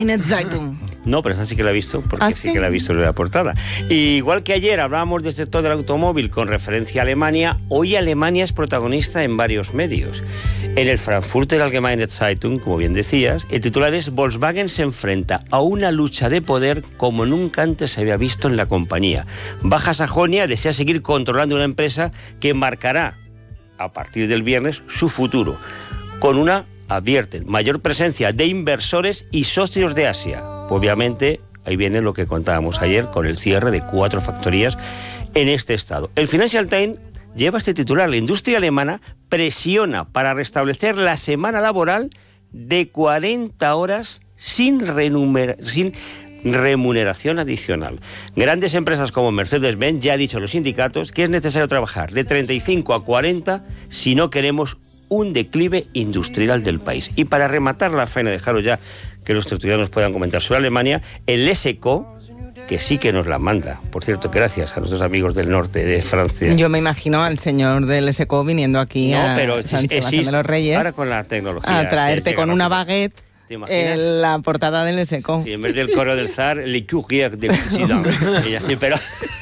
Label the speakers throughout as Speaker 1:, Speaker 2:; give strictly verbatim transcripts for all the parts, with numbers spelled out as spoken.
Speaker 1: Zeitung.
Speaker 2: No, pero esa sí que la he visto, porque
Speaker 1: ¿Ah,
Speaker 2: sí?
Speaker 1: sí
Speaker 2: que la he visto en la portada. Y igual que ayer hablábamos del sector del automóvil con referencia a Alemania, hoy Alemania es protagonista en varios medios. En el Frankfurter Allgemeine Zeitung, como bien decías, el titular es: Volkswagen se enfrenta a una lucha de poder como nunca antes se había visto en la compañía. Baja Sajonia desea seguir controlando una empresa que marcará, a partir del viernes, su futuro, con una, advierten, mayor presencia de inversores y socios de Asia. Obviamente, ahí viene lo que contábamos ayer con el cierre de cuatro factorías en este estado. El Financial Times lleva este titular: la industria alemana presiona para restablecer la semana laboral de cuarenta horas sin, renumer- sin remuneración adicional. Grandes empresas como Mercedes-Benz ya ha dicho a los sindicatos que es necesario trabajar de treinta y cinco a cuarenta si no queremos un declive industrial del país. Y para rematar la faena, dejaros ya que los tertulianos puedan comentar sobre Alemania, el S E C O, que sí que nos la manda, por cierto, gracias a nuestros amigos del norte de Francia.
Speaker 1: Yo me imagino al señor del S E C O viniendo aquí
Speaker 2: no,
Speaker 1: a
Speaker 2: pero
Speaker 1: San
Speaker 2: existe,
Speaker 1: Sebastián de los Reyes
Speaker 2: ahora con la tecnología,
Speaker 1: a traerte
Speaker 2: se
Speaker 1: con una
Speaker 2: rápido.
Speaker 1: baguette
Speaker 2: ¿Te
Speaker 1: la portada del S E C O.
Speaker 2: Sí, en vez del correo del zar, le courrier del président. Y así, pero...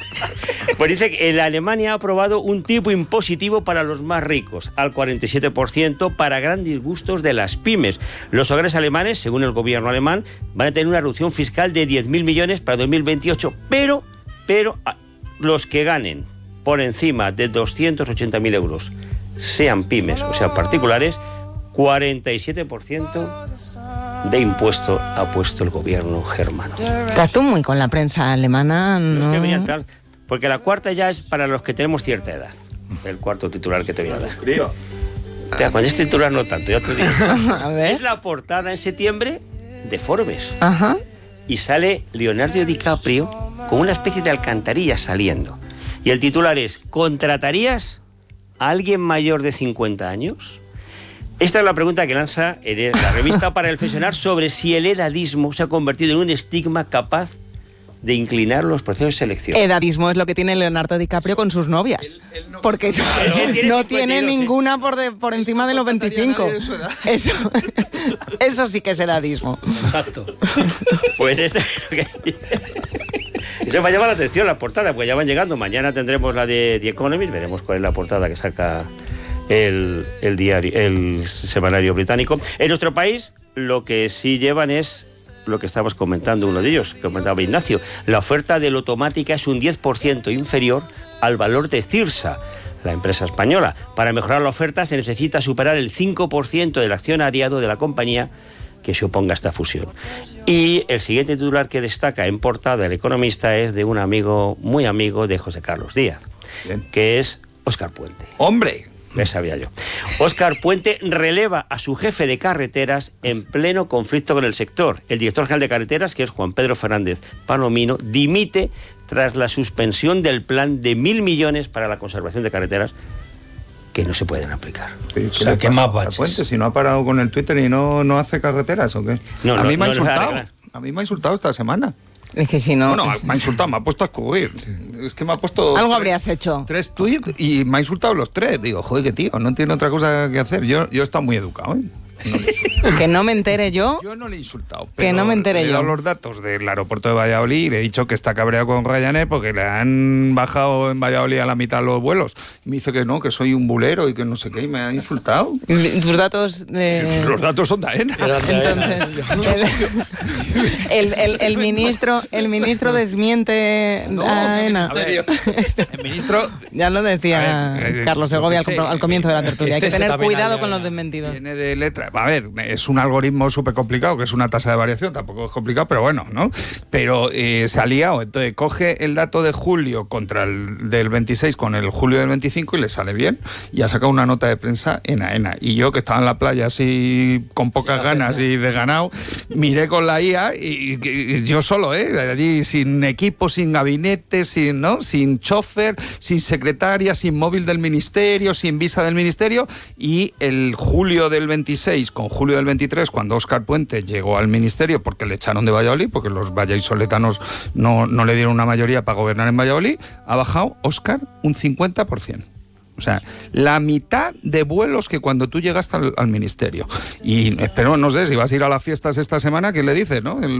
Speaker 2: Pues dice que en Alemania ha aprobado un tipo impositivo para los más ricos, al cuarenta y siete por ciento, para gran disgustos de las pymes. Los hogares alemanes, según el gobierno alemán, van a tener una reducción fiscal de diez mil millones para dos mil veintiocho, pero, pero los que ganen por encima de doscientos ochenta mil euros, sean pymes o sean particulares, cuarenta y siete por ciento de impuesto ha puesto el gobierno germano.
Speaker 1: Estás tú muy con la prensa alemana, ¿no?
Speaker 2: Es que venía tal, porque la cuarta ya es para los que tenemos cierta edad. El cuarto titular que te voy a dar. O sea, con este titular no tanto, ya te digo.
Speaker 1: A ver.
Speaker 2: Es la portada en septiembre de Forbes.
Speaker 1: Ajá.
Speaker 2: Y sale Leonardo DiCaprio con una especie de alcantarilla saliendo. Y el titular es: ¿contratarías a alguien mayor de cincuenta años? Esta es la pregunta que lanza la revista para reflexionar sobre si el edadismo se ha convertido en un estigma capaz de inclinar los procesos de selección.
Speaker 1: Edadismo es lo que tiene Leonardo DiCaprio con sus novias. Él, él no, porque eso,
Speaker 2: él, él tiene
Speaker 1: no tiene ninguna por, de, por encima de los veinticinco. Eso, eso sí que es edadismo.
Speaker 2: Exacto. Pues este... Eso me ha llamado la atención, la portada, porque ya van llegando. Mañana tendremos la de The Economist, veremos cuál es la portada que saca el, el diario, el semanario británico. En nuestro país, lo que sí llevan es lo que estabas comentando, uno de ellos, que comentaba Ignacio. La oferta de Lotomática es un diez por ciento inferior al valor de Cirsa, la empresa española. Para mejorar la oferta se necesita superar el cinco por ciento del accionariado de la compañía que se oponga a esta fusión. Y el siguiente titular que destaca en portada El Economista es de un amigo, muy amigo de José Carlos Díaz, Bien. que es Óscar Puente.
Speaker 3: ¡Hombre!
Speaker 2: Me sabía yo. Óscar Puente releva a su jefe de carreteras en pleno conflicto con el sector. El director general de carreteras, que es Juan Pedro Fernández Palomino, dimite tras la suspensión del plan de mil millones para la conservación de carreteras que no se pueden aplicar.
Speaker 3: Sí, o sea, ¿qué más baches? Puente, si no ha parado con el Twitter y no, no hace carreteras, ¿o qué?
Speaker 2: No,
Speaker 3: a
Speaker 2: no,
Speaker 3: mí me ha
Speaker 2: no,
Speaker 3: insultado.
Speaker 2: No,
Speaker 3: a mí me ha insultado esta semana.
Speaker 1: Es que si no...
Speaker 3: Bueno,
Speaker 1: es...
Speaker 3: me ha insultado, me ha puesto a escurrir. Es que me ha puesto...
Speaker 1: Algo
Speaker 3: tres,
Speaker 1: habrías hecho.
Speaker 3: Tres tweets y me ha insultado los tres. Digo, joder, qué tío, no tiene otra cosa que hacer. Yo, yo he estado muy educado, ¿eh?
Speaker 1: No que no me entere yo.
Speaker 3: Yo no le he insultado.
Speaker 1: Que no me entere
Speaker 3: le he
Speaker 1: yo.
Speaker 3: dado los datos del aeropuerto de Valladolid y le he dicho que está cabreado con Ryanair porque le han bajado en Valladolid a la mitad los vuelos. Y me dice que no, que soy un bulero y que no sé qué, y me ha insultado.
Speaker 1: Tus datos de...
Speaker 3: Sí, los datos son de AENA.
Speaker 1: Entonces, el, el, el, el ministro el ministro desmiente
Speaker 3: no,
Speaker 1: a AENA.
Speaker 3: A ver, el ministro...
Speaker 1: Ya lo decía ver, Carlos Segovia al, al comienzo de la tertulia. Hay que tener cuidado con los desmentidos.
Speaker 3: Viene de letra. A ver, es un algoritmo súper complicado, que es una tasa de variación, tampoco es complicado, pero bueno, ¿no? Pero eh, se ha liado, entonces coge el dato de julio contra el del veintiséis con el julio del veinticinco y le sale bien, y ha sacado una nota de prensa en AENA. Y yo, que estaba en la playa así con pocas ganas y de ganado, miré con la I A y, y, y yo solo, ¿eh? Allí sin equipo, sin gabinete, sin, ¿no? Sin chofer, sin secretaria, sin móvil del ministerio, sin visa del ministerio, y el julio del veintiséis con julio del veintitrés, cuando Óscar Puente llegó al ministerio porque le echaron de Valladolid, porque los vallisoletanos no, no le dieron una mayoría para gobernar en Valladolid, ha bajado Óscar un cincuenta por ciento. O sea, la mitad de vuelos que cuando tú llegaste al, al ministerio. Y espero, no sé, si vas a ir a las fiestas esta semana, ¿qué le dices, no? El